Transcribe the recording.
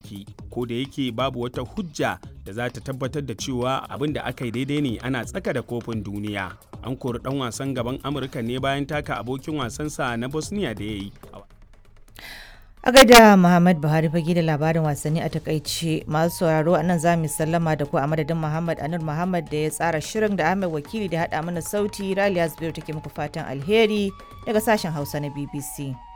ciki, ko da yake babu wata hujja da za ta tabbatar da cewa abin da aka yi daidai ne ana tsaka da kofin duniya. An kori ɗan wasan gaban Amurka ne bayan taka abokin wasansa na Bosnia da ya yi. A gaida Muhammad Buhari fage da labarin wasanni a takaice. Masu sauraro a nan za mu sallama da ku a madadin Muhammad Anur Muhammad da ya tsara shirin da Ahmed Wakili da haɗa mana sauti. Raliya Zubairu take muku fatan alheri daga sashen Hausa na BBC.